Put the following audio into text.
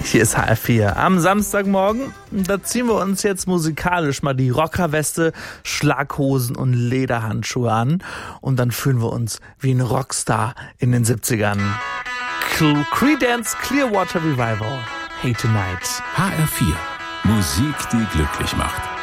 Hier ist HR4 am Samstagmorgen. Da ziehen wir uns jetzt musikalisch mal die Rockerweste, Schlaghosen und Lederhandschuhe an. Und dann fühlen wir uns wie ein Rockstar in den 70ern. Creedence Clearwater Revival. Hey Tonight. HR4. Musik, die glücklich macht.